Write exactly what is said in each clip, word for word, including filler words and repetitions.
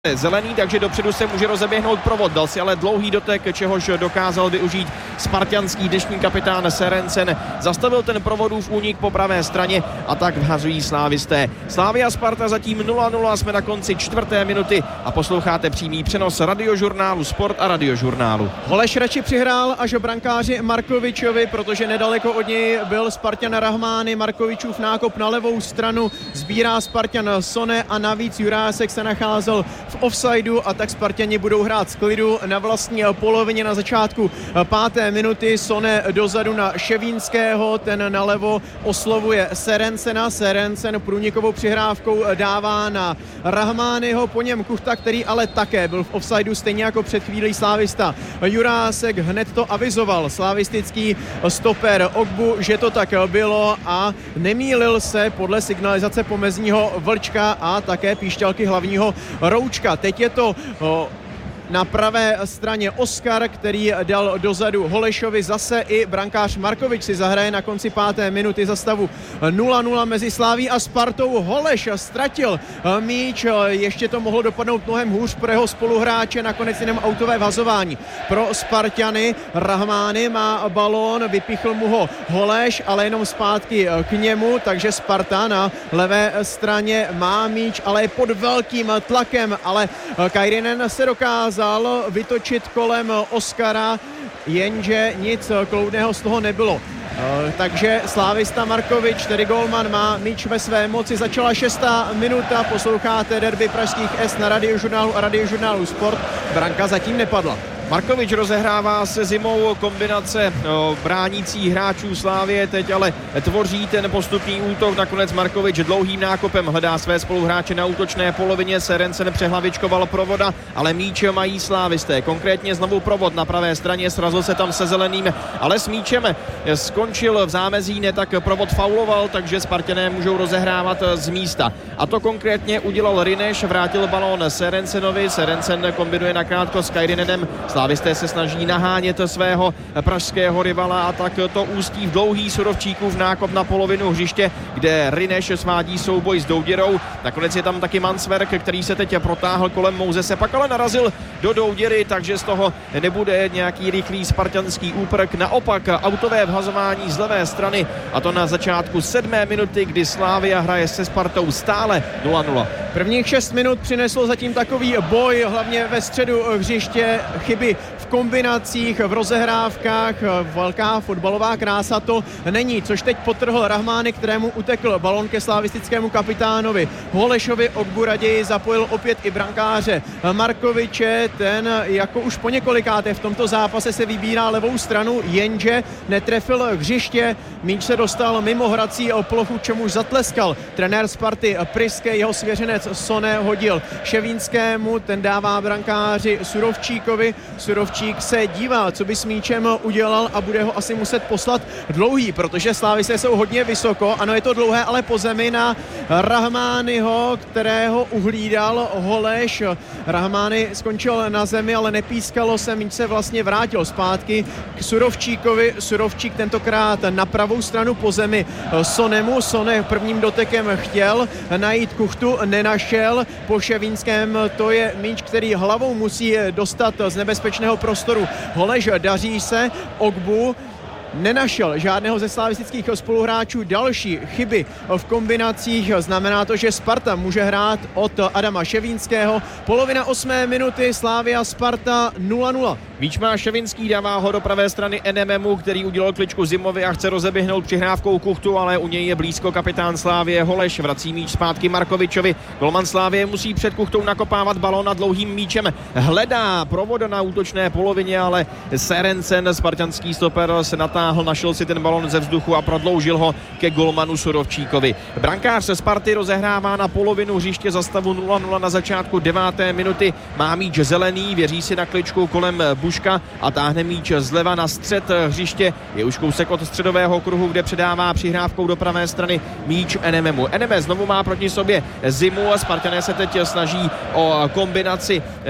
zelený, takže dopředu se může rozeběhnout provod. Dal si ale dlouhý dotek, čehož dokázal využít spartanský dnešní kapitán Serencen. Zastavil ten provodův únik po pravé straně a tak vhazují slávisté. Slavia Sparta zatím nula nula, jsme na konci čtvrté minuty a posloucháte přímý přenos radiožurnálu Sport a radiožurnálu. Holeš radši přihrál až brankáři Markovičovi, protože nedaleko od něj byl Spartan Rahmány. Markovičův nákop na levou stranu sbírá Spartan Sone a navíc Jurásek se nacházel v offsideu a tak Spartani budou hrát z klidu na vlastní polovině na začátku páté minuty. Sone dozadu na Ševínského, ten nalevo oslovuje Serencena. Serencen průnikovou přihrávkou dává na Rahmányho, po něm Kuchta, který ale také byl v offsideu, stejně jako před chvílí slávista Jurásek. Hned to avizoval slavistický stoper Ogbu, že to tak bylo a nemýlil se podle signalizace pomezního Vlčka a také píšťalky hlavního Roučka. Teď je to o, na pravé straně Oskar, který dal dozadu Holešovi, zase i brankář Markovič si zahraje na konci páté minuty za stavu nula nula mezi Slaví a Spartou. Holeš ztratil míč, ještě to mohlo dopadnout mnohem hůř pro jeho spoluhráče, nakonec jenom autové vhazování pro Spartany. Rahmány má balón, vypichl mu ho Holeš, ale jenom zpátky k němu, takže Sparta na levé straně má míč, ale je pod velkým tlakem, ale Kairinen se dokázal vytočit kolem Oskara, jenže nic kloudného z toho nebylo. Takže slávista Markovič, tedy golman, má míč ve své moci. Začala šestá minuta, posloucháte derby pražských S na radiožurnálu a radiožurnálu Sport. Branka zatím nepadla. Markovič rozehrává se Zimou, kombinace o, bránících hráčů Slávie teď ale tvoří ten postupný útok. Nakonec Markovič dlouhým nákopem hledá své spoluhráče na útočné polovině. Serencen přehlavičkoval provoda, ale míč mají slávisté. Konkrétně znovu provod na pravé straně, srazil se tam se zeleným, ale s míčem skončil v zámezí, ne tak provod fauloval, takže Spartané můžou rozehrávat z místa. A to konkrétně udělal Rineš, vrátil balón Serencenovi, Serencen kombinuje nakrátko s Kairinenem. Slávisté se snaží nahánět svého pražského rivala a tak to ústí v dlouhý Surovčíkův nákop na polovinu hřiště, kde Rineš svádí souboj s Douděrou. Nakonec je tam taky Mansverk, který se teď protáhl kolem Mouzese, pak ale narazil do Douděry, takže z toho nebude nějaký rychlý spartanský úprk. Naopak autové vhazování z levé strany, a to na začátku sedmé minuty, kdy Slavia hraje se Spartou stále nula nula. Prvních šest minut přineslo zatím takový boj, hlavně ve středu hřiště, chyby v kombinacích, v rozehrávkách, velká fotbalová krása to není, což teď podtrhl Rahmány, kterému utekl balón ke slavistickému kapitánovi Holešovi. Ogbu raději zapojil opět i brankáře Markoviče, ten jako už po několikáté v tomto zápase se vybírá levou stranu, jenže netrefil hřiště, míč se dostal mimo hrací plochu, čemuž zatleskal trenér Sparty Priske, jeho svěřenec Sone hodil Ševínskému, ten dává brankáři Surovčíkovi. Surovčík se dívá, co by s míčem udělal a bude ho asi muset poslat dlouhý, protože slávisté jsou hodně vysoko. Ano, je to dlouhé, ale po zemi na Rahmányho, kterého uhlídal Holeš. Rahmány skončil na zemi, ale nepískalo se, míč se vlastně vrátil zpátky k Surovčíkovi. Surovčík tentokrát na pravou stranu po zemi Sonemu. Sone prvním dotekem chtěl najít Kuchtu, nenašel. Po Ševínském to je míč, který hlavou musí dostat z nebezpečného prostoru Holeš, daří se Ogbu, nenašel žádného ze slavistických spoluhráčů. Další chyby v kombinacích, znamená to, že Sparta může hrát od Adama Ševínského. Polovina osmé minuty, Slavia Sparta nula nula. Míč má Ševinský, dává ho do pravé strany N M M, který udělal kličku Zimovi a chce rozeběhnout přihrávkou Kuchtu, ale u něj je blízko kapitán Slávie Holeš, vrací míč zpátky Markovičovi. Golman Slávie musí před Kuchtou nakopávat balón a dlouhým míčem hledá provoda na útočné polovině, ale Serencen, spartanský stoper, se natáhl, našel si ten balón ze vzduchu a prodloužil ho ke golmanu Surovčíkovi. Brankář se Sparty rozehrává na polovinu hřiště za stavu nula nula na začátku deváté minuty. Má míč zelený, věří si na kličku kolem Buška a táhne míč zleva na střed hřiště. Je už kousek od středového kruhu, kde předává přihrávkou do pravé strany míč N M M. N M M znovu má proti sobě Zimu a Spartané se teď snaží o kombinaci eh,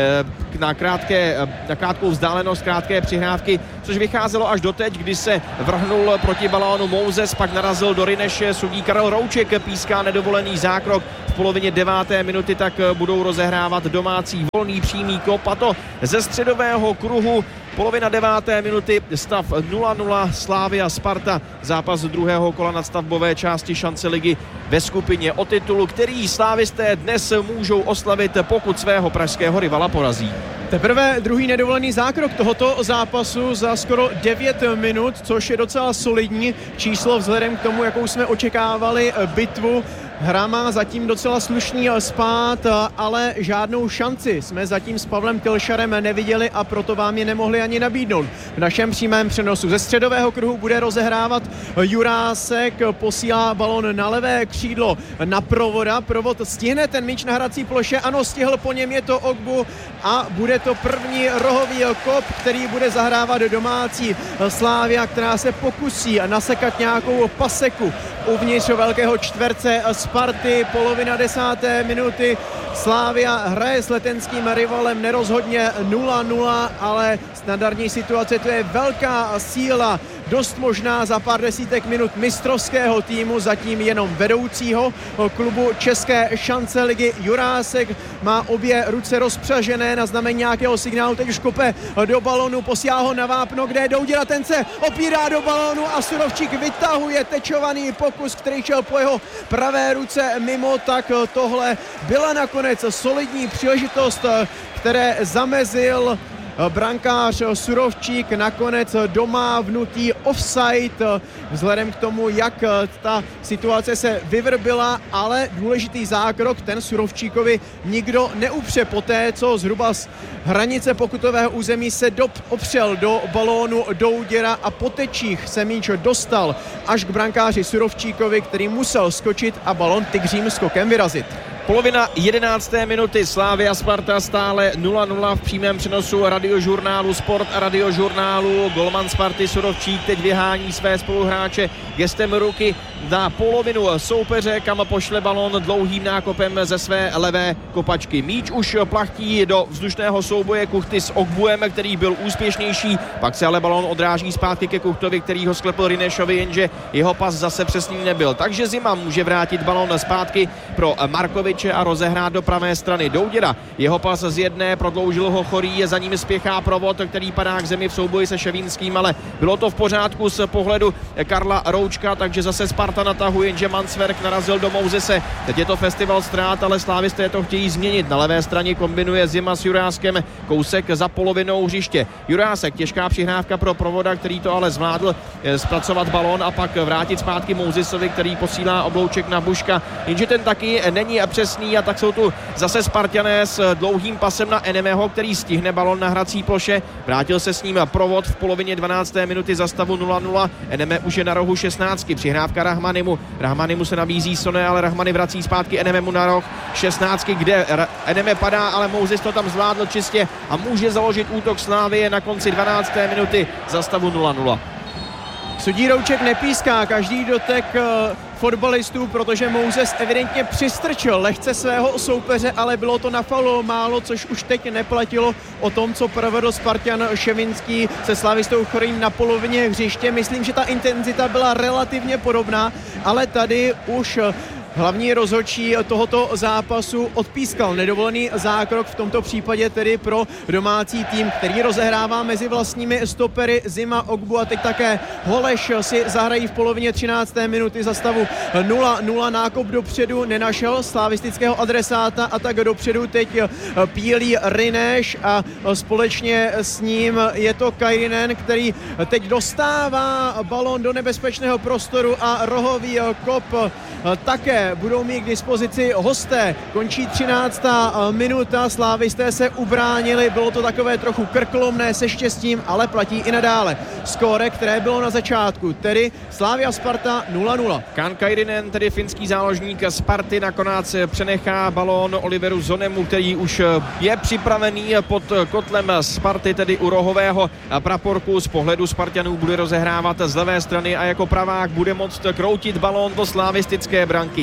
na, krátké, na krátkou vzdálenost, krátké přihrávky, což vycházelo až doteď, kdy se vrhnul proti balónu Moses, pak narazil do Rineše, sudí Karel Rouček píská nedovolený zákrok. V polovině deváté minuty tak budou rozehrávat domácí volný přímý kop, a to ze středového kruhu. Polovina deváté minuty, stav nula nula, Slavia Sparta, zápas druhého kola nadstavbové části šance ligy ve skupině o titulu, který slávisté dnes můžou oslavit, pokud svého pražského rivala porazí. Teprve druhý nedovolený zákrok tohoto zápasu za skoro devět minut, což je docela solidní číslo vzhledem k tomu, jakou jsme očekávali bitvu. Hra má zatím docela slušný spád, ale žádnou šanci jsme zatím s Pavlem Tilšarem neviděli a proto vám je nemohli ani nabídnout. V našem přímém přenosu ze středového kruhu bude rozehrávat Jurásek, posílá balon na levé křídlo na Provoda. Provod stihne ten míč na hrací ploše, ano, stihl, po něm je to Ogbu a bude to první rohový kop, který bude zahrávat domácí Slavia, která se pokusí nasekat nějakou paseku uvnitř velkého čtverce Sparty. Polovina desáté minuty, Slavia hraje s letenským rivalem nerozhodně nula nula, ale standardní situace, to je velká síla, dost možná za pár desítek minut mistrovského týmu, zatím jenom vedoucího klubu České šance ligy. Jurásek má obě ruce rozpřažené na znamení nějakého signálu, teď už kope do balonu, posílá ho na vápno, kde Douděra, ten se opírá do balonu a Surovčík vytahuje tečovaný pokus, který šel po jeho pravé ruce mimo, tak tohle byla nakonec solidní příležitost, které zamezil brankář Surovčík, nakonec domávnutý offside vzhledem k tomu, jak ta situace se vyvrbila, ale důležitý zákrok ten Surovčíkovi nikdo neupře poté, co zhruba z hranice pokutového území se do, opřel do balónu Douděra a po tečích se míč dostal až k brankáři Surovčíkovi, který musel skočit a balón tygřím skokem vyrazit. Polovina jedenácté minuty, Slavia Sparta stále nula nula v přímém přenosu radiožurnálu Sport a radiožurnálu. Golman Sparty Surovčík teď vyhání své spoluhráče gestem ruky na polovinu soupeře, kam pošle balón dlouhým nákopem ze své levé kopačky. Míč už plachtí do vzdušného souboje Kuchty s Ogbuem, který byl úspěšnější, pak se ale balón odráží zpátky ke Kuchtovi, který ho sklepl Rinešovi, jenže jeho pas zase přesný nebyl. Takže Zima může vrátit balón zpátky pro Markoviče a rozehrát do pravé strany Douděra. Jeho pas z jedné, prodloužil ho Chorý, za ním spěchá Provod, který padá k zemi v souboji se Ševínským, ale bylo to v pořádku z pohledu Karla Roučka, takže zase Sparta natahuje, jenže Mansverk narazil do Mousese. Teď je to festival ztrát, ale slávisté to chtějí změnit. Na levé straně kombinuje Zima s Juráskem, kousek za polovinou hřiště. Jurásek, těžká přihrávka pro Provoda, který to ale zvládl zpracovat balón a pak vrátit zpátky Mousesovi, který posílá oblouček na Buška, jenže ten taky není přesný a tak jsou tu zase Spartané s dlouhým pasem na Enemeho, který stihne balón na hrací ploše. Vrátil se s ním Provod v polovině dvanácté minuty za stavu nula nula. Eneme už je na rohu šestnáctky. Přihrávka Rahmanimu. Rahmanimu se nabízí Sone, ale Rahmani vrací zpátky Enememu na roh šestnáctky, kde Eneme padá, ale Mouses to tam zvládl čistě a může založit útok Slavie na konci dvanácté minuty za stavu nula nula. Sudí Rouček nepíská každý dotek fotbalistů, protože Mouses evidentně přistrčil lehce svého soupeře, ale bylo to na faulu málo, což už teď neplatilo o tom, co provedl Spartan Ševinský se slavistou Chorým na polovině hřiště. Myslím, že ta intenzita byla relativně podobná, ale tady už hlavní rozhodčí tohoto zápasu odpískal nedovolený zákrok, v tomto případě tedy pro domácí tým, který rozehrává mezi vlastními stopery Zima, Ogbu a teď také Holeš si zahrají v polovině třinácté minuty za stavu nula nula. Nákop dopředu nenašel slavistického adresáta a tak dopředu teď pílí Rineš a společně s ním je to Kairinen, který teď dostává balón do nebezpečného prostoru a rohový kop také budou mít k dispozici hosté. Končí třináctá minuta, slávisté se ubránili, bylo to takové trochu krkolomné se štěstím, ale platí i nadále skóre, které bylo na začátku, tedy Slavia Sparta nula nula. Kan Kairinen, tedy finský záložník Sparty, nakonec přenechá balón Oliveru Zonemu, který už je připravený pod kotlem Sparty, tedy u rohového praporku. Z pohledu Spartanů bude rozehrávat z levé strany a jako pravák bude moct kroutit balón do slavistické branky.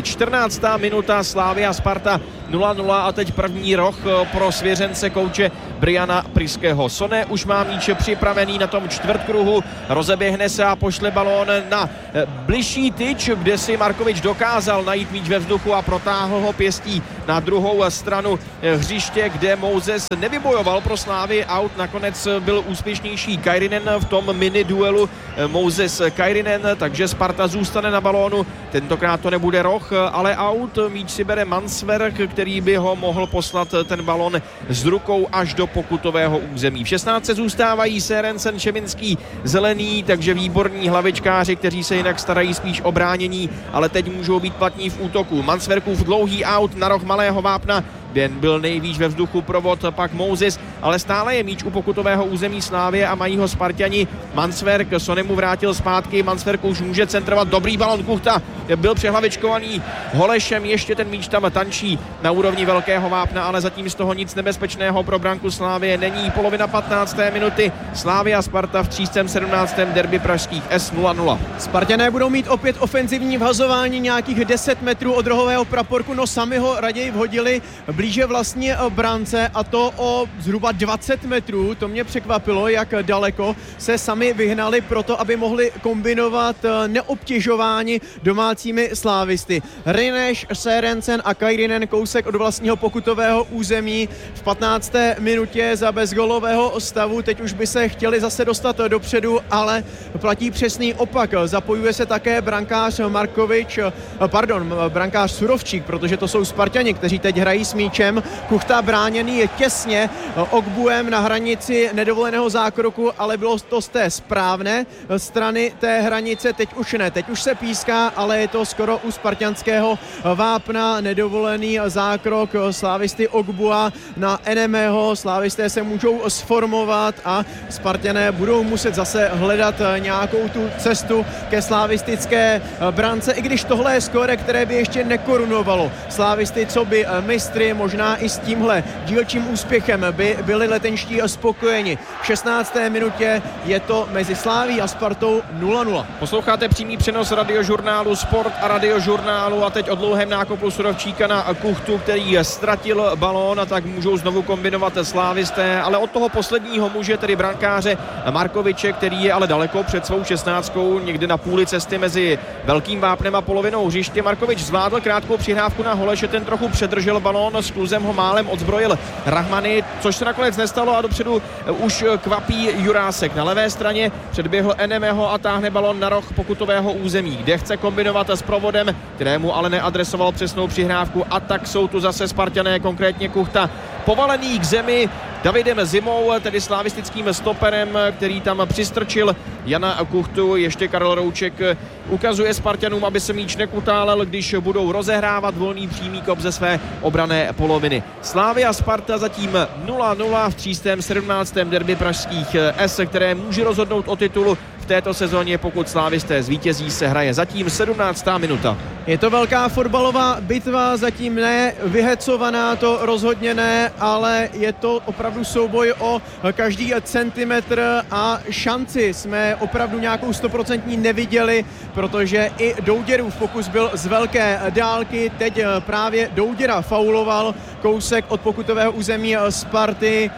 čtrnáctá minuta, Slavia Sparta nula nula a teď první roh pro svěřence kouče Briana Priského. Soné už má míč připravený na tom čtvrtkruhu, rozeběhne se a pošle balón na bližší tyč, kde si Markovič dokázal najít míč ve vzduchu a protáhl ho pěstí na druhou stranu hřiště, kde Moses nevybojoval pro Slávy aut, nakonec byl úspěšnější Kairinen v tom mini duelu Moses Kairinen, takže Sparta zůstane na balónu, tentokrát to nebude roh, ale aut, míč si bere Mansverk, který by ho mohl poslat ten balón s rukou až do pokutového území. V šestnáctce zůstávají Sørensen, Ševinský, Zelený, takže výborní hlavičkáři, kteří se jinak starají spíš o bránění, ale teď můžou být platní v útoku. Mansverkův dlouhý aut na roh Malého Vápna, den byl nejvíc ve vzduchu provod, pak Moses, ale stále je míč u pokutového území Slávie a mají ho Sparťani. Mansverk, Soné mu vrátil zpátky, Mansverk už může centrovat, dobrý balon, Kuchta byl přehlavičkovaný Holešem, ještě ten míč tam tančí na úrovni Velkého Vápna, ale zatím z toho nic nebezpečného pro branku Slávie není. Polovina patnácté minuty, Slavia Sparta v třístém sedmnáctém derby pražských S nula nula. Sparťané budou mít opět ofenzivní vhazování nějakých deset metrů od rohového praporku, no sami ho raději vhodili blíže vlastně brance a to o zhruba dvacet metrů. To mě překvapilo, jak daleko se sami vyhnali proto, aby mohli kombinovat neobtěžování domácími slávisty. Rineš, Sørensen a Kairinen kousek od vlastního pokutového území v patnácté minutě za bezgolového stavu. Teď už by se chtěli zase dostat dopředu, ale platí přesný opak. Zapojuje se také brankář Markovič, pardon, brankář Surovčík, protože to jsou Sparťani, kteří teď hrají s míčem. Kuchta bráněný je těsně Ogbuem na hranici nedovoleného zákroku, ale bylo to z té správné strany té hranice, teď už ne, teď už se píská, ale je to skoro u spartanského vápna, nedovolený zákrok slávisty Ogbua na Enemého, slávisté se můžou sformovat a Spartané budou muset zase hledat nějakou tu cestu ke slávistické brance, i když tohle je skóre, které by ještě nekorunovalo slávisty, co by mistry, možná i s tímhle dílčím úspěchem by byli letenští spokojeni. V šestnácté minutě je to mezi Slaví a Spartou nula nula. Posloucháte přímý přenos radiožurnálu Sport a radiožurnálu a teď o dlouhém nákopu Surovčíka na Kuchtu, který ztratil balón a tak můžou znovu kombinovat slávisté, ale od toho posledního muže, tedy brankáře Markoviče, který je ale daleko před svou šestnáctkou, někde na půli cesty mezi Velkým Vápnem a polovinou hřiště. Markovič zvládl krátkou přihrávku na Holeše, ten trochu předržel balón, s kluzem ho málem odzbrojil Rahmany, což se nakonec nestalo a dopředu už kvapí Jurásek. Na levé straně předběhl Enemeho a táhne balón na roh pokutového území, kde chce kombinovat s provodem, kterému ale neadresoval přesnou přihrávku, a tak jsou tu zase Sparťané, konkrétně Kuchta, povalený k zemi Davidem Zimou, tedy slavistickým stoperem, který tam přistrčil Jana Kuchtu. Ještě Karel Rouček ukazuje Spartanům, aby se míč nekutálel, když budou rozehrávat volný přímý kop ze své obranné poloviny. Slavia Sparta zatím nula nula v třístém sedmnáctém derby pražských S, které může rozhodnout o titulu v této sezóně. Pokud slávisté zvítězí, se hraje zatím sedmnáctá minuta. Je to velká fotbalová bitva, zatím ne vyhecovaná, to rozhodně ne, ale je to opravdu souboj o každý centimetr a šanci jsme opravdu nějakou stoprocentní neviděli, protože i Douděrův pokus byl z velké dálky, teď právě Douděra fauloval kousek od pokutového území Sparty.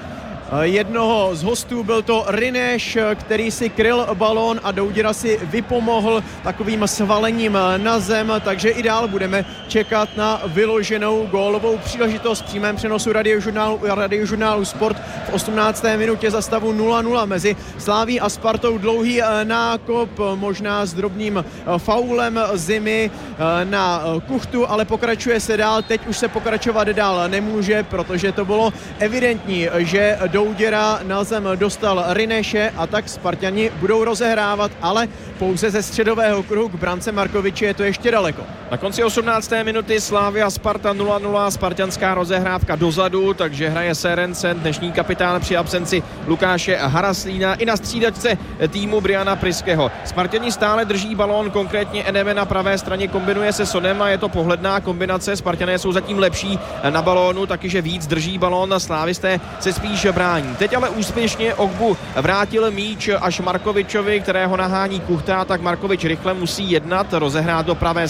Jednoho z hostů byl to Rineš, který si kryl balón a Douděra si vypomohl takovým svalením na zem, takže i dál budeme čekat na vyloženou gólovou příležitost v přímém přenosu radiožurnálu, radiožurnálu Sport v osmnácté minutě za stavu nula nula mezi Slaví a Spartou. Dlouhý nákop, možná s drobným faulem Zimy na Kuchtu, ale pokračuje se dál. Teď už se pokračovat dál nemůže, protože to bylo evidentní, že Douděra na zem dostal Rineše a tak Sparťani budou rozehrávat, ale pouze ze středového kruhu k brance Markoviče je to ještě daleko. Na konci osmnácté minuty Slavia Sparta nula nula, spartanská rozehrávka dozadu, takže hraje Sørensen, dnešní kapitán při absenci Lukáše Haraslína, i na střídačce týmu Briana Priského. Spartani stále drží balón, konkrétně Eneme na pravé straně kombinuje se Sonem a je to pohledná kombinace. Spartané jsou zatím lepší na balónu, taky že víc drží balón, slávisté se spíš brání. Teď ale úspěšně Ogbu vrátil míč až Markovičovi, kterého nahání Kuchta, tak Markovič rychle musí jednat, rozehrát do pravé strany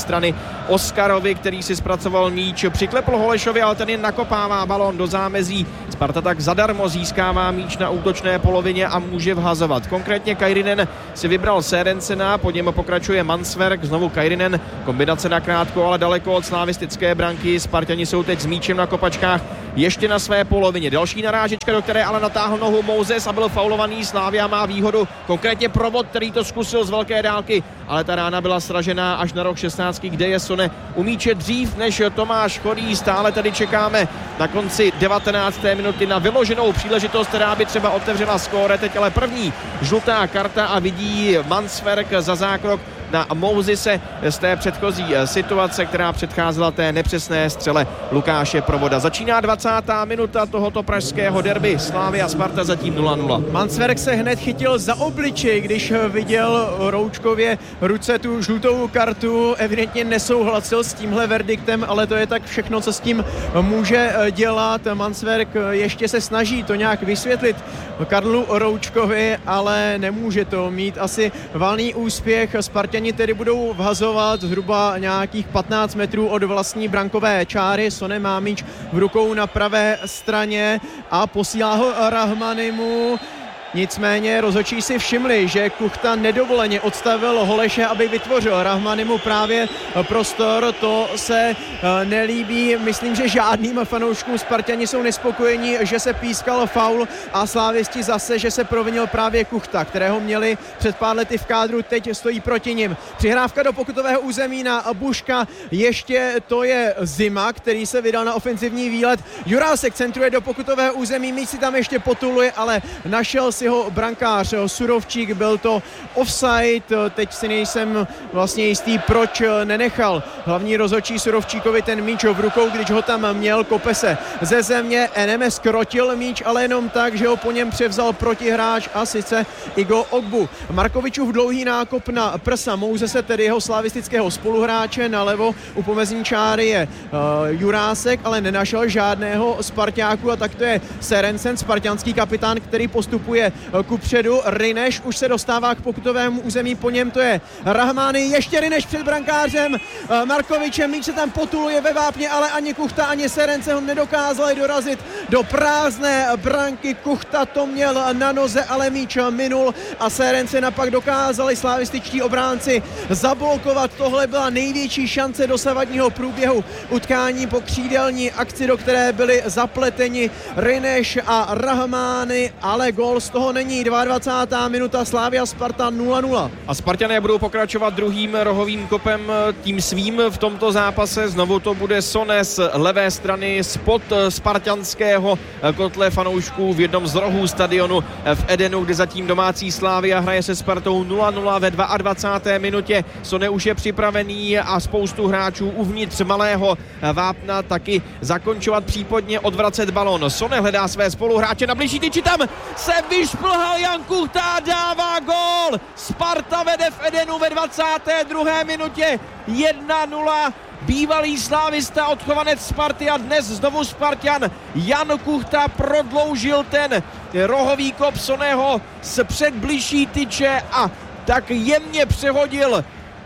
Oskarovi, který si zpracoval míč, přiklepl Holešovi, ale ten jen nakopává balón do zámezí. Sparta tak zadarmo získává míč na útočné polovině a může vhazovat. Konkrétně Kairinen si vybral Sérensena, po něm pokračuje Mansverk, znovu Kairinen, kombinace na krátko, ale daleko od slavistické branky. Spartani jsou teď s míčem na kopačkách ještě na své polovině. Další narážečka, do které ale natáhl nohu Moses a byl faulovaný. Slavia má výhodu, konkrétně Provod, který to zkusil z velké dálky, ale ta rána byla sražená až na roh šestnáctky, kde je Sone u míče dřív než Tomáš Chorý. Stále tady čekáme na konci devatenácté minuty na vyloženou příležitost, která by třeba otevřela skóre. Teď ale první žlutá karta a vidí Mansverk za zákrok na Mosese z té předchozí situace, která předcházela té nepřesné střele Lukáše Provoda. Začíná dvacátá minuta tohoto pražského derby. Slavia Sparta zatím nula nula. Mansverk se hned chytil za obličej, když viděl Roučkově ruce tu žlutou kartu. Evidentně nesouhlasil s tímhle verdiktem, ale to je tak všechno, co s tím může dělat. Mansverk ještě se snaží to nějak vysvětlit Karlu Roučkovi, ale nemůže to mít asi valný úspěch. Spartani tedy budou vhazovat zhruba nějakých patnáct metrů od vlastní brankové čáry. Sone má míč v rukou na pravé straně a posílá ho Rahmanimu. Nicméně rozhodčí si všimli, že Kuchta nedovoleně odstavil Holeše, aby vytvořil Rahmanimu právě prostor. To se nelíbí, myslím, že žádným fanouškům. Spartani jsou nespokojení, že se pískal faul a slávisti zase, že se provinil právě Kuchta, kterého měli před pár lety v kádru, teď stojí proti nim. Přihrávka do pokutového území na Buška, ještě to je Zima, který se vydal na ofenzivní výlet. Jurásek centruje do pokutového území, míč si tam ještě potuluje, ale našel si ho brankář Surovčík, byl to offside, teď si nejsem vlastně jistý, proč nenechal hlavní rozhodčí Surovčíkovi ten míč v rukou, když ho tam měl, kope se ze země. Eneme zkrotil míč, ale jenom tak, že ho po něm převzal protihráč, a sice Igo Ogbu. Markovičův dlouhý nákop na prsa Mousese, tedy jeho slavistického spoluhráče. Nalevo u pomezní čáry je uh, Jurásek, ale nenašel žádného Sparťáku, a tak to je Serensen, spartianský kapitán, který postupuje kupředu. Rineš už se dostává k pokutovému území, po něm to je Rahmány, ještě Rineš před brankářem Markovičem, míč se tam potuluje ve vápně, ale ani Kuchta, ani Serence ho nedokázali dorazit do prázdné branky. Kuchta to měl na noze, ale míč minul a Serence napak dokázali slavističtí obránci zablokovat. Tohle byla největší šance dosavadního průběhu utkání po křídelní akci, do které byli zapleteni Rineš a Rahmány, ale gól z toho není. dvacátá druhá minuta, Slavia Sparta nula nula. A Spartané budou pokračovat druhým rohovým kopem, tím svým v tomto zápase. Znovu to bude Sone z levé strany spod spartanského kotle fanoušků v jednom z rohů stadionu v Edenu, kde zatím domácí Slavia hraje se Spartou nula nula ve dvacáté druhé minutě. Sone už je připravený a spoustu hráčů uvnitř malého vápna taky zakončovat, případně odvracet balon. Sone hledá své spoluhráče na blížší tyči, tam se vyšplhal Jan Kuchta a dává gól. Sparta vede v Edenu ve dvacáté druhé minutě jedna nula. Bývalý slávista, odchovanec Sparty a dnes znovu Spartan Jan Kuchta prodloužil ten rohový kop Soneho z předbližší tyče a tak jemně přehodil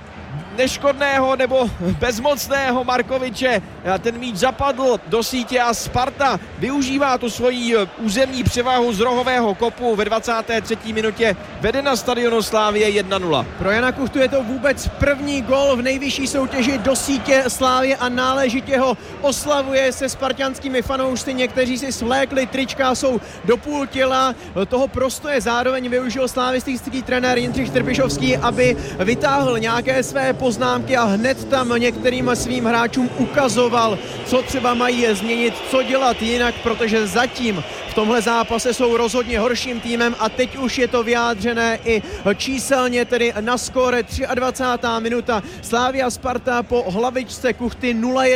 neškodného nebo bezmocného Markoviče. Ten míč zapadl do sítě a Sparta využívá tu svoji územní převahu z rohového kopu ve dvacáté třetí minutě. Vede na stadionu Slavie jedna nula. Pro Jana Kuchtu je to vůbec první gól v nejvyšší soutěži do sítě Slavie a náležitě ho oslavuje se spartanskými fanoušci. Někteří si svlékli trička, jsou do půl těla. Toho prostoje zároveň využil slavistický trenér Jindřich Trpišovský, aby vytáhl nějaké své poznámky a hned tam některým svým hráčům ukazoval, co třeba mají změnit, co dělat jinak, protože zatím v tomhle zápase jsou rozhodně horším týmem a teď už je to vyjádřené i číselně, tedy na skóre dvacátá třetí minuta. Slavia Sparta po hlavičce Kuchty nula jedna.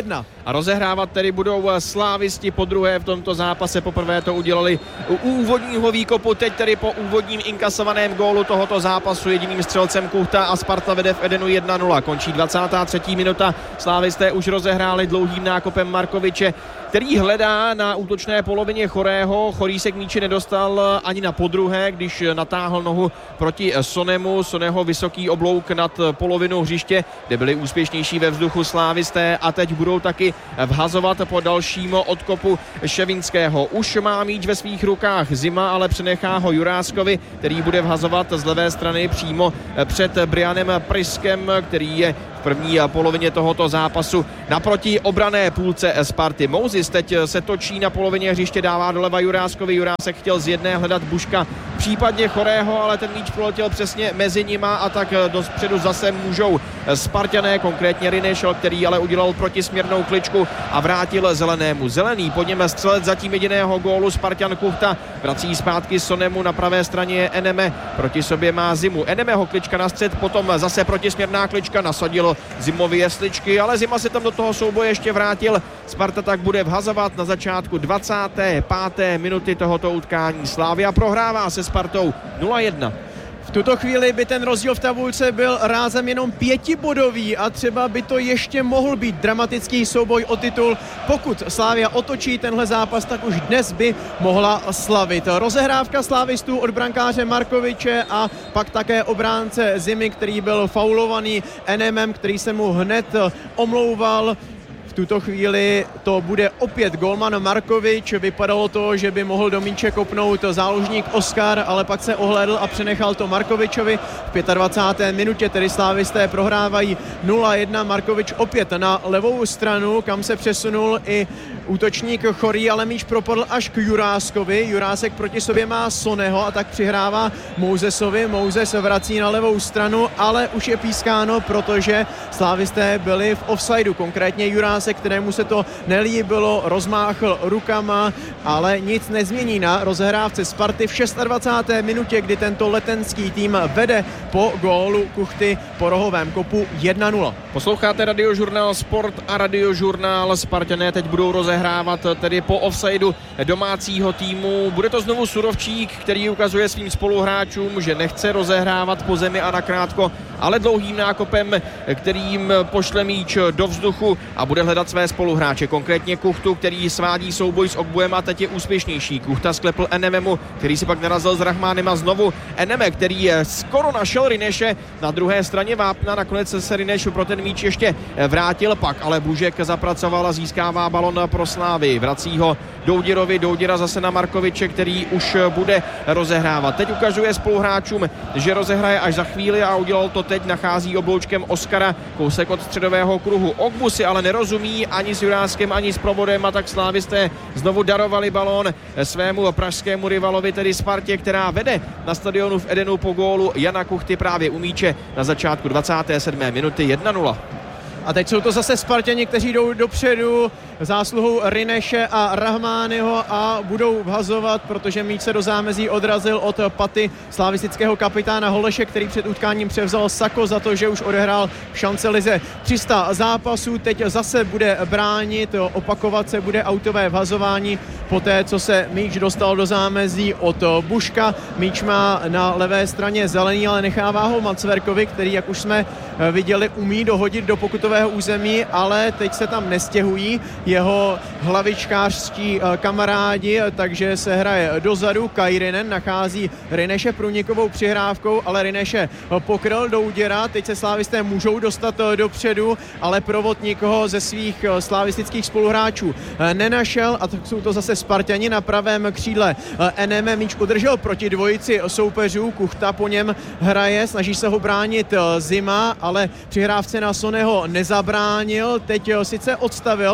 a rozehrávat tedy budou slávisti po druhé v tomto zápase. Poprvé to udělali u úvodního výkopu, teď tedy po úvodním inkasovaném gólu tohoto zápasu jediným střelcem Kuchta a Sparta vede v Edenu jedna nula. Končí dvacátá třetí minuta, slávisté už rozehráli dlouhým nákopem Markoviče, který hledá na útočné polovině Chorého. Chorý se k míči nedostal ani na podruhé, když natáhl nohu proti Sonemu. Soneho vysoký oblouk nad polovinu hřiště, kde byli úspěšnější ve vzduchu slávisté a teď budou taky vhazovat po dalším odkopu Ševinského. Už má míč ve svých rukách Zima, ale přenechá ho Juráskovi, který bude vhazovat z levé strany přímo před Brianem Priskem, který je v první polovině tohoto zápasu naproti obrané půlce Sparty. Mousis teď se točí na polovině hřiště, dává doleva Juráskovi. Jurásek chtěl z jedné hledat Buška, případně Chorého, ale ten míč proletěl přesně mezi nima a tak dopředu zase můžou Spartané, konkrétně Rinešel, který ale udělal protisměrnou kličku a vrátil Zelenému. Zelený, pod něm střelec zatím jediného gólu, Spartan Kuchta vrací zpátky Sonemu, na pravé straně je Eneme, proti sobě má Zimu. Enemeho klička na střed, potom zase protisměrná klička, nasadil Zimovi jesličky, ale Zima se tam do toho souboje ještě vrátil. Sparta tak bude vhazovat na začátku dvacáté páté minuty tohoto utkání. Slavia prohrává se Spartou nula jedna. V tuto chvíli by ten rozdíl v tabulce byl rázem jenom pětibodový a třeba by to ještě mohl být dramatický souboj o titul. Pokud Slavia otočí tenhle zápas, tak už dnes by mohla slavit. Rozehrávka slávistů od brankáře Markoviče a pak také obránce Zimy, který byl faulovaný Enemem, který se mu hned omlouval. V tuto chvíli to bude opět golman Markovič. Vypadalo to, že by mohl do míče kopnout záložník Oskar, ale pak se ohlédl a přenechal to Markovičovi. V dvacáté páté minutě tedy slávisté prohrávají nula jedna. Markovič opět na levou stranu, kam se přesunul i útočník Chorý, ale míč propadl až k Juráskovi. Jurásek proti sobě má Soneho a tak přihrává Mousesovi. Mouzes vrací na levou stranu, ale už je pískáno, protože slávisté byli v offsideu, konkrétně Jurásek, kterému se to nelíbilo, rozmáchl rukama, ale nic nezmění na rozehrávce Sparty v dvacáté šesté minutě, kdy tento letenský tým vede po gólu Kuchty po rohovém kopu jedna nula. Posloucháte Radiožurnál Sport a Radiožurnál. Spartané teď budou rozehrávat tedy po offsideu domácího týmu. Bude to znovu Surovčík, který ukazuje svým spoluhráčům, že nechce rozehrávat po zemi a nakrátko, ale dlouhým nákopem, kterým pošle míč do vzduchu a bude hledat své spoluhráče, konkrétně Kuchtu, který svádí souboj s Ogbuem a teď je úspěšnější. Kuchta sklepl Enememu, který si pak narazil s Rahmánem a znovu Eneme, který skoro našel Rineše na druhé straně vápna, nakonec se Rineš pro ten míč ještě vrátil, pak ale Bužek zapracoval a získává balon pro Slávy. Vrací ho Doudirovi, Doudira zase na Markoviče, který už bude rozehrávat. Teď ukazuje spoluhráčům, že rozehraje až za chvíli a udělal to teď, nachází obloučkem Oskara kousek od středového kruhu. Ogbu si ale nerozumí ani s Juráskem, ani s Probodem a tak slávisté znovu darovali balón svému pražskému rivalovi, tedy Spartě, která vede na stadionu v Edenu po gólu Jana Kuchty právě u míče na začátku dvacáté sedmé minuty jedna nula. A teď jsou to zase Spartěni, kteří jdou dopředu zásluhou Rineše a Rahmányho a budou vhazovat, protože míč se do zámezí odrazil od paty slavistického kapitána Holeše, který před utkáním převzal sako za to, že už odehrál v šancelize tři sta zápasů. Teď zase bude bránit, opakovat se bude autové vhazování poté, co se míč dostal do zámezí od Buška. Míč má na levé straně Zelený, ale nechává ho Macverkovi, který, jak už jsme viděli, umí dohodit do pokutového území, ale teď se tam nestěhují jeho hlavičkářští kamarádi, takže se hraje dozadu. Kairinen nachází Rineše průnikovou přihrávkou, ale Rineše pokryl Douděra. Teď se slávisté můžou dostat dopředu, ale provod nikoho ze svých slavistických spoluhráčů nenašel a tak jsou to zase Sparťani na pravém křídle. Eneme míč udržel proti dvojici soupeřů, Kuchta po něm hraje, snaží se ho bránit Zima, ale přihrávce na Soneho nezabránil. Teď sice odstavil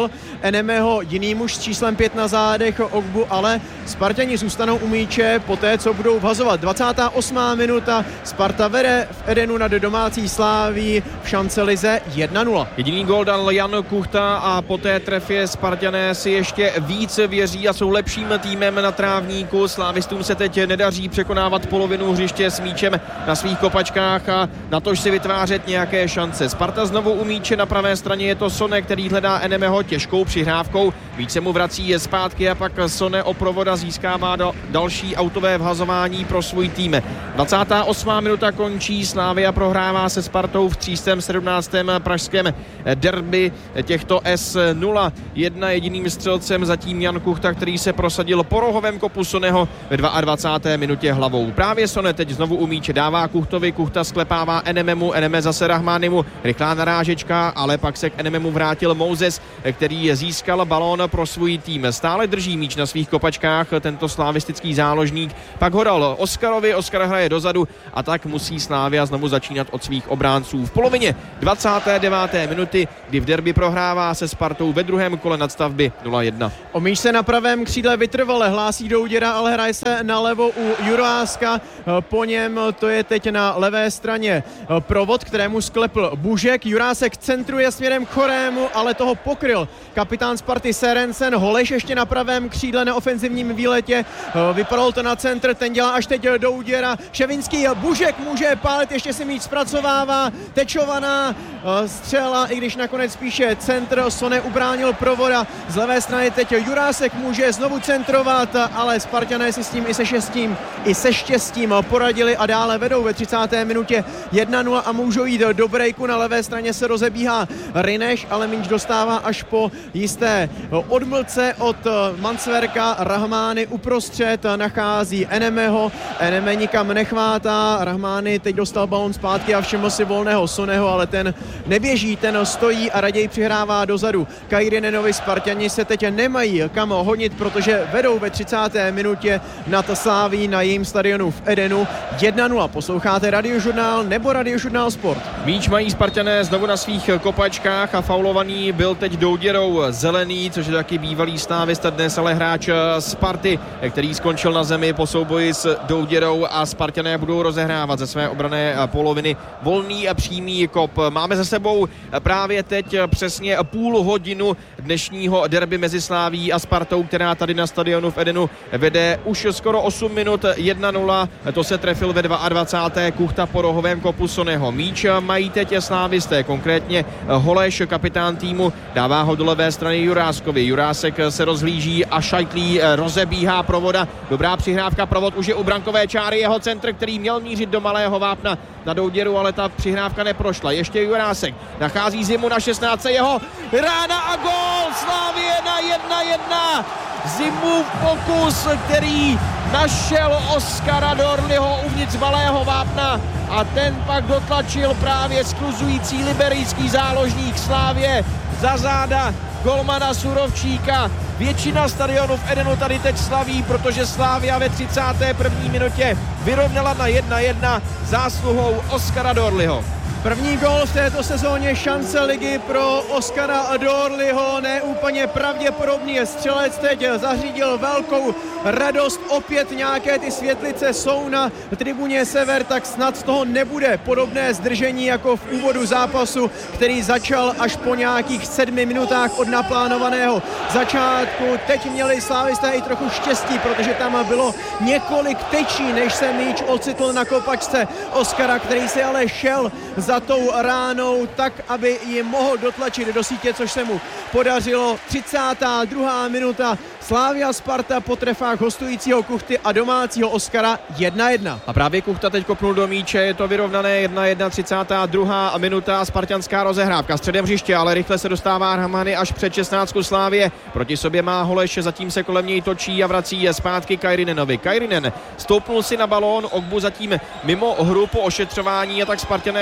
Enemeho jiný muž s číslem pět na zádech Ogbu, ale Spartani zůstanou u míče poté, co budou vhazovat. dvacátá osmá minuta, Sparta vede v Edenu nad domácí Sláví v šancelize jedna nula. Jediný gól dal Jan Kuchta a po té trefě Spartané si ještě více věří a jsou lepším týmem na trávníku. Slávistům se teď nedaří překonávat polovinu hřiště s míčem na svých kopačkách a na tož si vytvářet nějaké šance. Sparta znovu u míče, na pravé straně je to Sone, který hledá Enemeho těžkou přihrávkou. Míč se mu vrací je zpátky a pak Sone oprovoda získává do další autové vhazování pro svůj tým. dvacátá osmá minuta končí, Slavia prohrává se Spartou v třístém sedmnáctém pražském derby těchto S nula jedna. Jediným střelcem zatím Jan Kuchta, který se prosadil po rohovém kopu Soneho ve dvacáté druhé minutě hlavou. Právě Sone teď znovu u míče, dává Kuchtovi, Kuchta sklepává Enememu, Eneme zase Rahmánimu, rychlá narážečka, ale pak se k Enememu vrátil Moses, který získal balón pro svůj tým. Stále drží míč na svých kopačkách tento slavistický záložník, pak ho dal Oskarovi, Oskar hraje dozadu a tak musí Slavia znovu začínat od svých obránců. V polovině dvacáté deváté minuty, kdy v derby prohrává se Spartou ve druhém kole nadstavby nula jedna. O míč se na pravém křídle vytrvale hlásí Douděra, ale hraje se nalevo u Juráska. Po něm to je teď na levé straně provod, kterému sklepl Bužek. Jurásek centruje směrem k Chorému, ale toho pokryl kapitán Sparty Serencen. Holeš ještě na pravém křídle na ofenzivním výletě. Vypadalo to na centr, ten dělá až teď Douděra. Ševinský, Bužek může pálit, ještě si míč zpracovává. Tečovaná střela, i když nakonec spíše centr. Sone ubránil provoda. Z levé strany teď Jurásek může znovu centrovat, ale Spartané si s tím i se šestím, i se štěstím poradili a dále vedou ve třicáté minutě jedna nula a můžou jít do breaku. Na levé straně se rozebíhá Rineš, ale míč dostává až po jisté odmlce od Mansverka. Rahmány uprostřed nachází Enemeho, Eneme nikam nechvátá, Rahmány teď dostal balon zpátky a všiml si volného Soneho, ale ten neběží, ten stojí a raději přihrává dozadu Kairinenovi. Spartani se teď nemají kam honit, protože vedou ve třicáté minutě nad Sláví na jejím stadionu v Edenu jedna nula. Posloucháte Radiožurnál nebo Radiožurnál Sport. Míč mají Spartané znovu na svých kopačkách a faulovaný byl teď Douděrou Zelený, což je taky bývalý slávista, dnes ale hráč Sparty, který skončil na zemi po souboji s Douděrou a Spartané budou rozehrávat ze své obranné poloviny volný a přímý kop. Máme za sebou právě teď přesně půl hodinu dnešního derby mezi Sláví a Spartou, která tady na stadionu v Edenu vede už skoro osm minut jedna nula. To se trefil ve dvacáté druhé Kuchta po rohovém kopu Soneho. Míč mají teď slávisté, konkrétně Holeš, kapitán týmu, dává ho do levé strany Juráskovi. Jurásek se rozhlíží a šajtlí, rozebíhá provoda. Dobrá přihrávka, provod už je u brankové čáry, jeho centr, který měl mířit do malého vápna na Douděru, ale ta přihrávka neprošla. Ještě Jurásek nachází Zimu na šestnáctce, jeho rána a gól Slavie na jedna jedna. Zimův pokus, který našel Oskara Dorliho uvnitř malého vápna a ten pak dotlačil právě skluzující liberijský záložník Slavie za záda golmana Surovčíka. Většina stadionu v Edenu tady teď slaví, protože Slavia ve třicáté první minutě vyrovnala na jedna jedna zásluhou Oskara Dorliho. První gól v této sezóně, šance ligy pro Oskara Dorliho, neúplně pravděpodobný střelec teď zařídil velkou radost, opět nějaké ty světlice jsou na tribuně Sever, tak snad z toho nebude podobné zdržení jako v úvodu zápasu, který začal až po nějakých sedmi minutách od naplánovaného začátku. Teď měli slávisté i trochu štěstí, protože tam bylo několik tečí, než se míč ocitl na kopačce Oskara, který si ale šel za tou ránou tak, aby ji mohl dotlačit do sítě, což se mu podařilo. třicátá druhá minuta, Slavia Sparta po trefách hostujícího Kuchty a domácího Oskara jedna jedna. A právě Kuchta teď kopnul do míče, je to vyrovnané jedna jedna, třicátá druhá minuta, spartanská rozehrávka středem hřiště, ale rychle se dostává Rahmány až před šestnáctku Slavie. Proti sobě má Holeš, zatím se kolem něj točí a vrací je zpátky Kairinenovi. Kairinen stoupnul si na balón, Ogbu zatím mimo hru po ošetřování a tak Spartané chvilku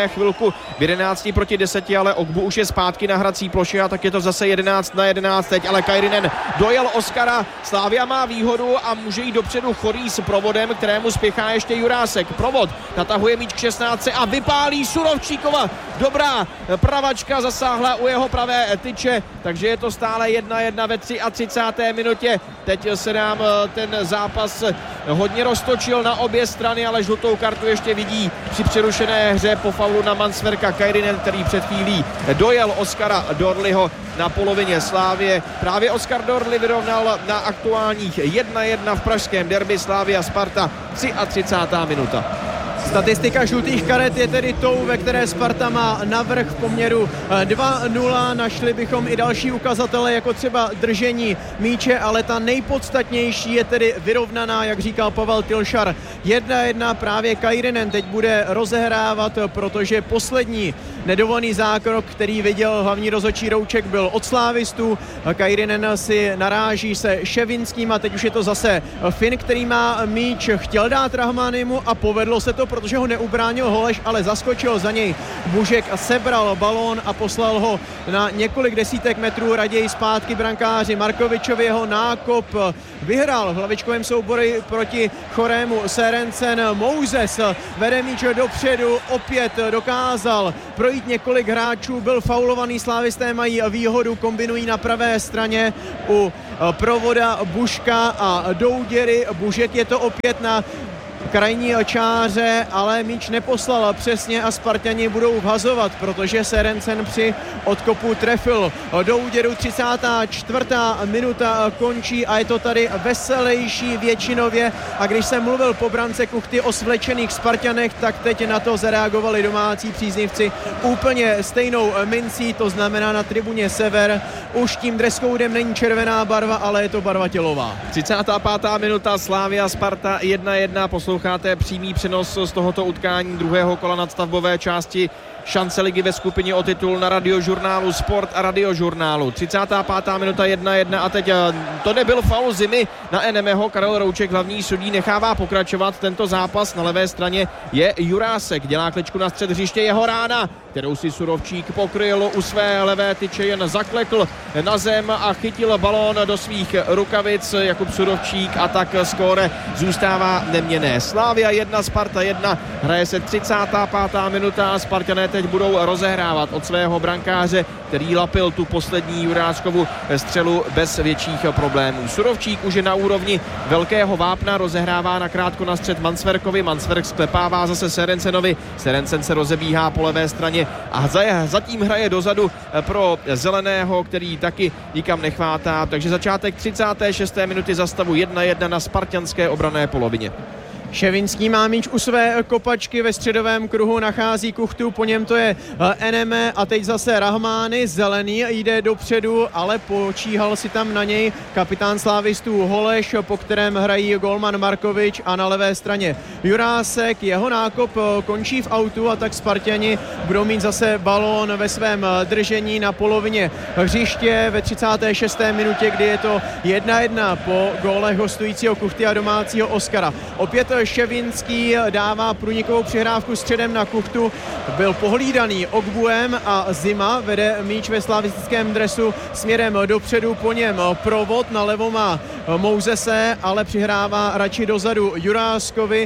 chvilku v jedenácti proti deseti, ale Ogbu už je zpátky na hrací ploše a tak je to zase jedenáct na jedenáct teď, ale Kairinen dojel Oskara, Slavia má výhodu a může jít dopředu Chorý s Provodem, kterému spěchá ještě Jurásek. Provod natahuje míč k šestnáctce a vypálí Surovčíkova. Dobrá pravačka zasáhla u jeho pravé tyče, takže je to stále jedna jedna ve třicáté třetí minutě. Teď se nám ten zápas hodně roztočil na obě strany, ale žlutou kartu ještě vidí při přerušené hře po faulu na Mansverka Kairinen, který před chvílí dojel Oskara Dorliho na polovině Slávie. Právě Oskar Dorli vyrovnal na aktuálních jedna jedna v pražském derby Slavia Sparta. třicátá třetí minuta. Statistika žlutých karet je tedy tou, ve které Sparta má navrch v poměru dva nula. Našli bychom i další ukazatele, jako třeba držení míče, ale ta nejpodstatnější je tedy vyrovnaná, jak říkal Pavel Tilšar. jedna jedna právě Kairinen teď bude rozehrávat, protože poslední nedovolený zákrok, který viděl hlavní rozhodčí Rouček, byl od slávistů. Kairinen si naráží se Ševinským a teď už je to zase Fin, který má míč. Chtěl dát Rahmánimu a povedlo se to, protože ho neubránil Holeš, ale zaskočil za něj Bužek a sebral balón a poslal ho na několik desítek metrů raději zpátky brankáři Markovičovi. Jeho nákop vyhrál v hlavičkovém souboji proti chorému Serencen. Moses vede míč dopředu, opět dokázal projít několik hráčů, byl faulovaný, slávisté mají výhodu, kombinují na pravé straně u Provoda, Buška a Douděry. Bužek je to opět na krajní čáře, ale míč neposlal přesně a Spartani budou vhazovat, protože Serencen při odkopu trefil Douděru. třicátá čtvrtá minuta končí a je to tady veselější většinově, a když jsem mluvil po brance Kuchty o svlečených Spartanech, tak teď na to zareagovali domácí příznivci úplně stejnou mincí, to znamená na tribuně Sever už tím dresskoudem není červená barva, ale je to barva tělová. třicátá pátá minuta, Slavia Sparta jedna jedna. Posloucháte přímý přenos z tohoto utkání druhého kola nadstavbové části šance ligy ve skupině o titul na Radiožurnálu Sport a Radiožurnálu. třicátá pátá minuta jedna jedna a teď to nebyl faul Zimy na Enemeho. Karel Rouček, hlavní sudí, nechává pokračovat tento zápas. Na levé straně je Jurásek, dělá kličku na střed hřiště, jeho rána, kterou si Surovčík pokryl u své levé tyče, jen zaklekl na zem a chytil balón do svých rukavic Jakub Surovčík a tak skóre zůstává neměnné. Slavia jedna, Sparta jedna, hraje se třicátá pátá minuta a Spartané teď budou rozehrávat od svého brankáře, který lapil tu poslední Juráskovu střelu bez větších problémů. Surovčík už je na úrovni velkého vápna, rozehrává nakrátko na střed Mansverkovi, Mansverk sklepává zase Serencenovi, Serencen se rozebíhá po levé straně a zatím hraje dozadu pro zeleného, který taky nikam nechvátá, takže začátek třicáté šesté minuty za stavu jedna jedna na spartanské obranné polovině. Ševinský má míč u své kopačky, ve středovém kruhu nachází Kuchtu, po něm to je Eneme a teď zase Rahmány, zelený jde dopředu, ale počíhal si tam na něj kapitán slávistů Holeš, po kterém hrají golman Markovič a na levé straně Jurásek. Jeho nákop končí v autu a tak Spartani budou mít zase balón ve svém držení na polovině hřiště ve třicáté šesté minutě, kdy je to jedna jedna po gólech hostujícího Kuchty a domácího Oskara. Opět Ševinský dává průnikovou přihrávku středem na Kuchtu, byl pohlídaný Ogbuem a Zima vede míč ve slavistickém dresu směrem dopředu, po něm Provod, nalevo má Mousese, ale přihrává radši dozadu Juráskovi.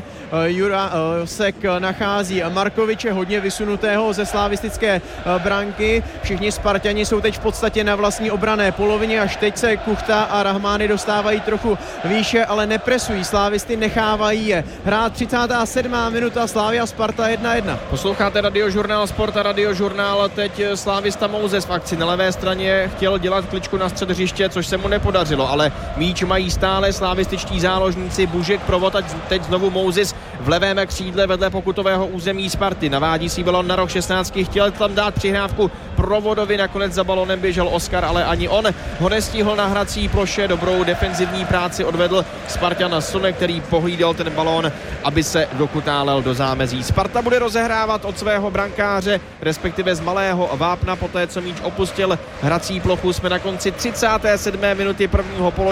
Jurásek nachází Markoviče, hodně vysunutého ze slavistické branky. Všichni Spartani jsou teď v podstatě na vlastní obranné polovině, až teď se Kuchta a Rahmány dostávají trochu výše, ale nepresují, slávisty nechávají je hrát. třicátá sedmá minuta, Slavia Sparta jedna jedna. Posloucháte Radiožurnál Sport a Radiožurnál. Teď slávista Mouzes v akci na levé straně, chtěl dělat kličku na střed hřiště, což se mu nepodařilo, ale míč mají stále slavističtí záložníci Bužek, Provod a teď znovu Mouzes v levém křídle vedle pokutového území Sparty. Navádí si balon na roh šestnáctky, chtěl tam dát přihrávku Provodovi, nakonec za balonem běžel Oskar, ale ani on ho nestihl na hrací ploše. Dobrou defenzivní práci odvedl Spartan Sone, který pohlídal ten balón, aby se dokutálel do zámezí. Sparta bude rozehrávat od svého brankáře, respektive z malého vápna, poté co míč opustil hrací plochu. Jsme na konci třicáté sedmé minuty prvního poločasu.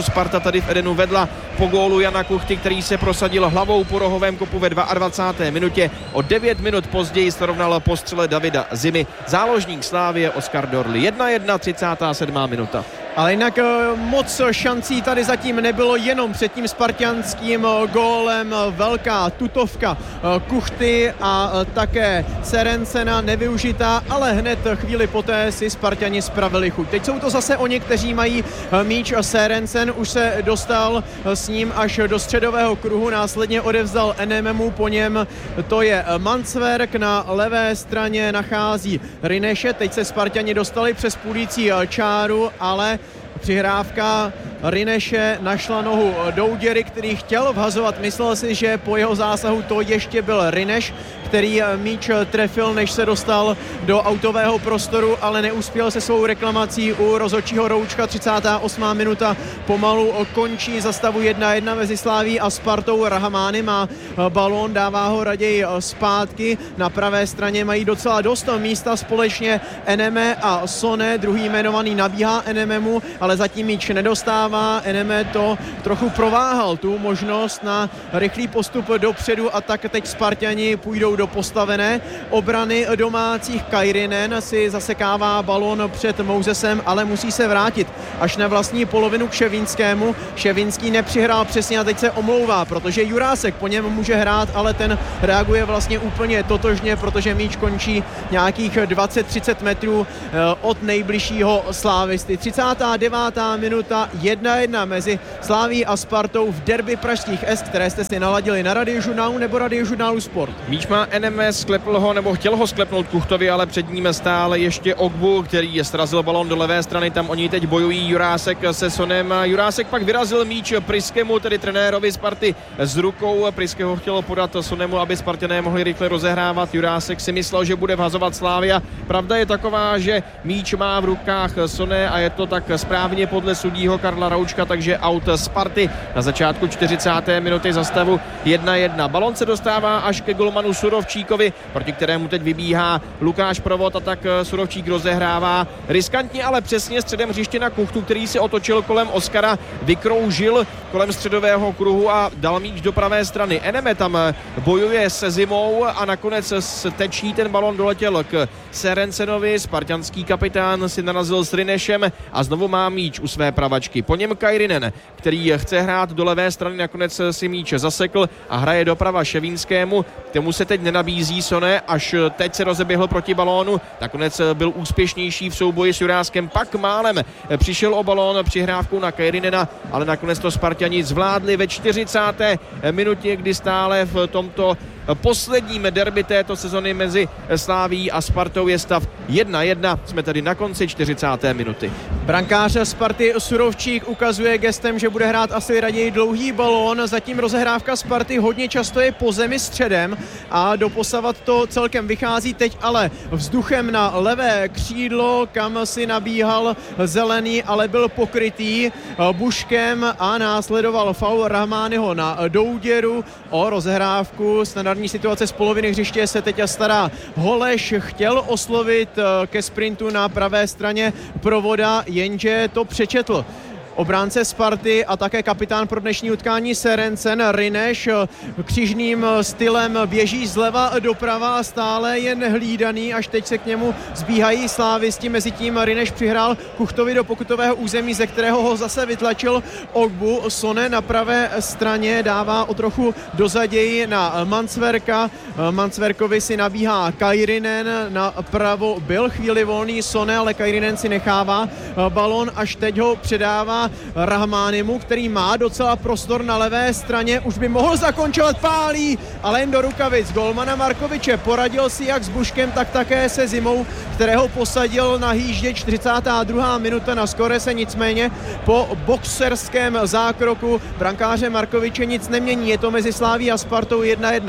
Sparta tady v Edenu vedla po gólu Jana Kuchty, který se prosadil hlavou po rohovém kopu ve dvacáté druhé minutě. O devět minut později srovnal po střele Davida Zimy záložník Slávie Oskar Dorli. jedna jedna, třicátá sedmá minuta. Ale jinak moc šancí tady zatím nebylo, jenom před tím spartianským gólem velká tutovka Kuchty a také Serencena nevyužitá, ale hned chvíli poté si Spartani spravili chuť. Teď jsou to zase oni, kteří mají míč. Serencen už se dostal s ním až do středového kruhu, následně odevzdal Enememu, po něm to je Mansverk, na levé straně nachází Rineše, teď se Spartani dostali přes půlící čáru, ale přihrávka Rineše našla nohu Douděry, který chtěl vhazovat. Myslel si, že po jeho zásahu to ještě byl Rineš, který míč trefil, než se dostal do autového prostoru, ale neuspěl se svou reklamací u rozhodčího roučka. třicátá osmá minuta pomalu končí za stavu jedna jedna mezi Sláví a Spartou. Rahmány má balón, dává ho raději zpátky. Na pravé straně mají docela dost místa společně Eneme a Sone. Druhý jmenovaný nabíhá Enememu, ale zatím míč nedostává. Eneme to trochu prováhal, tu možnost na rychlý postup dopředu, a tak teď Spartani půjdou do postavené obrany domácích. Kairinen si zasekává balón před Mousesem, ale musí se vrátit až na vlastní polovinu k Ševinskému. Ševinský nepřihrál přesně a teď se omlouvá, protože Jurásek po něm může hrát, ale ten reaguje vlastně úplně totožně, protože míč končí nějakých dvacet třicet metrů od nejbližšího slávisty. třicátá devátá minuta, jedna jedna mezi Sláví a Spartou v derby pražských S, které jste si naladili na Radiožurnálu nebo Radiožurnálu Sport. Míč má Eneme, sklepl ho, nebo chtěl ho sklepnout Kuchtovi, ale před ním stále ještě Ogbu, který je srazil balón do levé strany, tam oni teď bojují Jurásek se Sonem. Jurásek pak vyrazil míč Priskemu, tedy trenérovi Sparty, z rukou. Priske ho chtěl podat Sonemu, aby Spartané mohli rychle rozehrávat. Jurásek si myslel, že bude vhazovat Slávia. Pravda je taková, že míč má v rukách Soné a je to tak správně podle sudího Karla Roučka, takže aut Sparty na začátku čtyřicáté minuty za stavu jedna jedna. Balón se dostává až ke golmanu Surovčíkovi, proti kterému teď vybíhá Lukáš Provod, a tak Surovčík rozehrává riskantně, ale přesně středem hřiště na Kuchtu, který si otočil kolem Oskara, vykroužil kolem středového kruhu a dal míč do pravé strany. Eneme tam bojuje se Zimou a nakonec stečí, ten balón doletěl k Serencenovi. Spartanský kapitán si narazil s Rinešem a znovu má míč u své pravačky. Po něm Kairinen, který chce hrát do levé strany, nakonec si míč zasekl a hraje doprava Ševinskému. Tomu se teď nenabízí Soné, až teď se rozeběhl proti balónu. Nakonec byl úspěšnější v souboji s Juráskem, pak málem přišel o balón přihrávkou na Kairinena, ale nakonec to Spartani zvládli ve čtyřicáté minutě, kdy stále v tomto posledním derby této sezony mezi Sláví a Spartou je stav jedna jedna. Jsme tady na konci čtyřicáté minuty. Brankář Sparty Surovčík ukazuje gestem, že bude hrát asi raději dlouhý balón. Zatím rozehrávka Sparty hodně často je po zemi středem a doposavat to celkem vychází. Teď ale vzduchem na levé křídlo, kam si nabíhal Zelený, ale byl pokrytý Buškem a následoval faul Rahmányho na Douděru. O rozehrávku standardní situace z poloviny hřiště se teď stará Holeš. Chtěl oslovit ke sprintu na pravé straně Provoda, jenže to přečetl obránce Sparty a také kapitán pro dnešní utkání Serencen. Rineš křižným stylem běží zleva doprava a stále jen hlídaný, až teď se k němu zbíhají slávisti. Mezitím Rineš přihrál Kuchtovi do pokutového území, ze kterého ho zase vytlačil Ogbu. Sone na pravé straně dává o trochu dozaději na Mansverka. Mansverkovi si nabíhá Kairinen, na pravo byl chvíli volný Sone, ale Kairinen si nechává balón, až teď ho předává Rahmánimu, který má docela prostor na levé straně, už by mohl zakončovat, pálí, ale jen do rukavic golmana Markoviče. Poradil si jak s Buškem, tak také se Zimou, kterého posadil na hýždě. čtyřicátá druhá minuta na skore se nicméně po boxerském zákroku brankáře Markoviče nic nemění. Je to mezi Sláví a Spartou jedna jedna.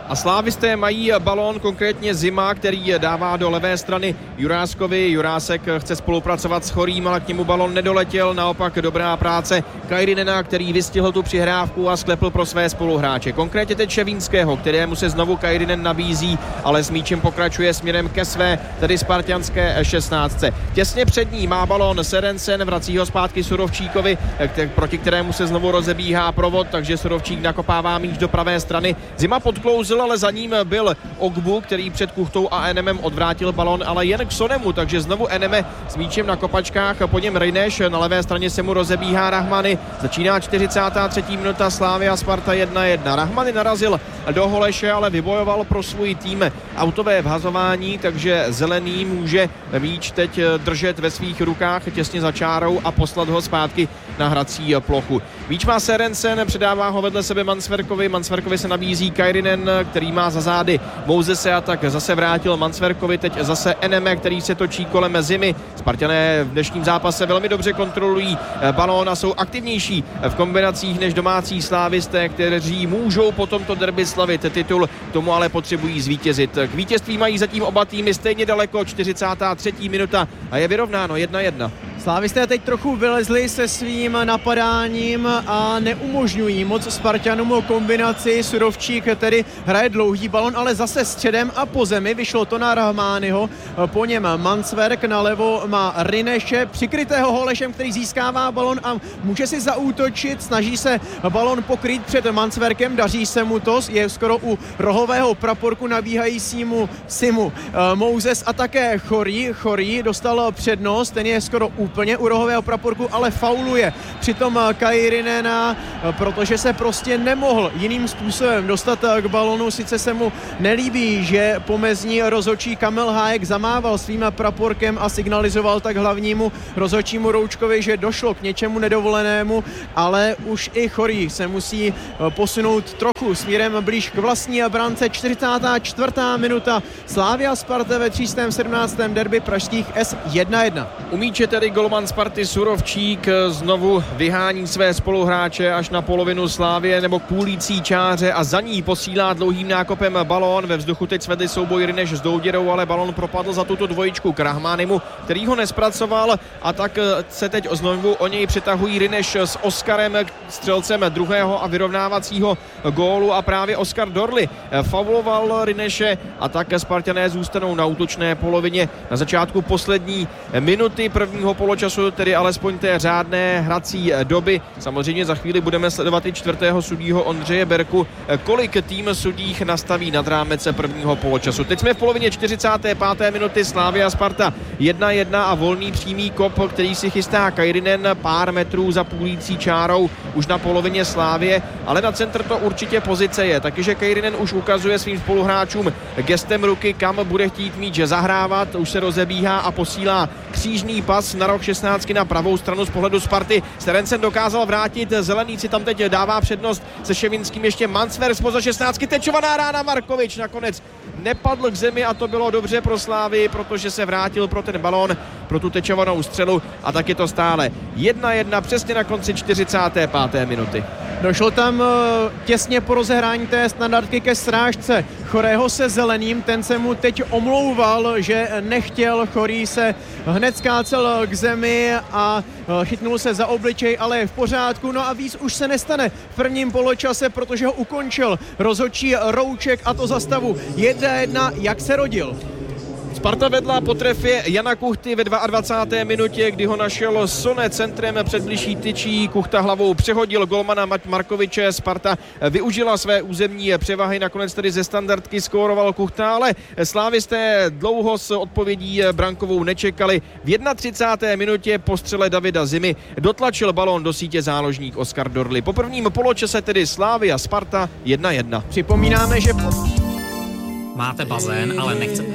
A slávisté mají balón, konkrétně Zima, který dává do levé strany Juráskovi. Jurásek chce spolupracovat s Chorým, ale k němu balón nedoletěl. Naopak dobrá práce Kairinena, který vystihl tu přihrávku a sklepl pro své spoluhráče. Konkrétně teď Ševínského, kterému se znovu Kairinen nabízí, ale s míčem pokračuje směrem ke své, tedy spartianské šestnáctce. Těsně před ní má balón Serensen, vrací ho zpátky Surovčíkovi, proti kterému se znovu rozebíhá provod, takže Surovčík nakopává míč do pravé strany. Zima podklouzl, ale za ním byl Ogbu, který před Kuchtou a Enemem odvrátil balon, ale jen k Sonemu, takže znovu Eneme s míčem na kopačkách, po něm Rejneš, na levé straně se mu rozebíhá Rahmany. Začíná čtyřicátá třetí minuta, Slavia Sparta jedna jedna. Rahmany narazil do Holeše, ale vybojoval pro svůj tým autové vhazování, takže zelený může míč teď držet ve svých rukách těsně za čárou a poslat ho zpátky na hrací plochu. Míč má Serensen, předává ho vedle sebe Mansverkovi, Mansverkovi se nabízí Kairinen, který má za zády Mousese, a tak zase vrátil Mansverkovi, teď zase Eneme, který se točí kolem Zimy. Spartané v dnešním zápase velmi dobře kontrolují balón a jsou aktivnější v kombinacích než domácí slávisté, kteří můžou po tomto derby slavit titul, tomu ale potřebují zvítězit. K vítězství mají zatím oba týmy stejně daleko, čtyřicátá třetí minuta a je vyrovnáno jedna jedna. Slávisté teď trochu vylezli se svým napadáním a neumožňují moc Spartanům kombinaci. Surovčík tedy hraje dlouhý balon, ale zase středem a po zemi. Vyšlo to na Rahmányho, po něm Mansverk, nalevo má Rineše, přikrytého Holešem, který získává balon a může si zaútočit. Snaží se balon pokrýt před Mansverkem, daří se mu to, je skoro u rohového praporku nabíhajícímu Simu Mouses a také Chorý. Chorý dostal přednost, ten je skoro u úplně u rohového praporku, ale fauluje přitom Kairinena, protože se prostě nemohl jiným způsobem dostat k balonu. Sice se mu nelíbí, že pomezní rozhodčí Kamil Hájek zamával svým praporkem a signalizoval tak hlavnímu rozhodčímu Roučkovi, že došlo k něčemu nedovolenému, ale už i Chorý se musí posunout trochu směrem blíž k vlastní brance. čtyřicátá čtvrtá minuta, Slavia Sparta ve třístém sedmnáctém derby pražských S jedna jedna. Umíče tedy golman Sparty Surovčík znovu vyhání své spoluhráče až na polovinu Slávie nebo k půlící čáře a za ní posílá dlouhým nákopem balón. Ve vzduchu teď svedli souboj Rineš s Douděrou, ale balón propadl za tuto dvojičku k Rahmánimu, který ho nespracoval, a tak se teď znovu o něj přitahují Rineš s Oskarem, střelcem druhého a vyrovnávacího gólu, a právě Oskar Dorli fauloval Rineše, a tak Spartané zůstanou na útočné polovině na začátku poslední minuty prvního poločasu, tedy alespoň té řádné hrací doby. Samozřejmě za chvíli budeme sledovat i čtvrtého sudího Ondřeje Berku, kolik tým sudích nastaví nad rámec prvního poločasu. Teď jsme v polovině čtyřicáté páté minuty, Slavia Sparta jedna jedna a volný přímý kop, který si chystá Kairinen pár metrů za půlící čárou už na polovině Slávie, ale na centr to určitě pozice je, takže Kairinen už ukazuje svým spoluhráčům gestem ruky, kam bude chtít míč zahrávat, už se rozebíhá a posílá křížný pas na roh šestnáctky na pravou stranu z pohledu Sparty. Serensen dokázal vrátit, zelený si tam teď dává přednost se Ševinským, ještě Mansver spoza šestnáctky, tečovaná rána, Markovič nakonec nepadl k zemi a to bylo dobře pro Slávy, protože se vrátil pro ten balón, pro tu tečovanou střelu, a tak je to stále jedna jedna přesně na konci čtyřicáté páté minuty. Došlo tam těsně po rozehrání té standardky ke srážce Chorého se zeleným, ten se mu teď omlouval, že nechtěl, Chorý se hned skácel k zemi a chytnul se za obličej, ale je v pořádku. No a víc už se nestane v prvním poločase, protože ho ukončil rozhodčí Rouček, a to za stavu jedna jedna, jak se rodil. Sparta vedla po trefě Jana Kuchty ve dvacáté druhé minutě, kdy ho našel Sone centrem před bližší tyčí. Kuchta hlavou přehodil golmana Markoviče. Sparta využila své územní převahy, nakonec tedy ze standardky skóroval Kuchta, ale slávisté dlouho s odpovědí brankovou nečekali. V třicáté jedné minutě po střele Davida Zimy dotlačil balón do sítě záložník Oskar Dorli. Po prvním poločase tedy Slavia Sparta jedna jedna. Připomínáme, že máte bazén, ale nechcete